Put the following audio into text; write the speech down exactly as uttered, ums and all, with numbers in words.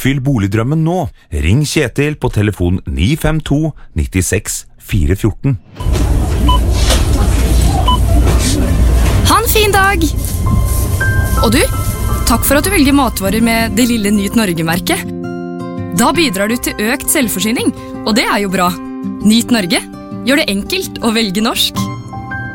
Oppfyll boligdrømmen nå. Ring Kjetil på telefon ni fem to ni seks fire ett fire. Ha en fin dag! Og du, takk for at du velger matvarer med det lille Nyt Norge-merket. Da bidrar du til økt selvforsyning, og det er jo bra. Nyt Norge, gjør det enkelt å velge norsk.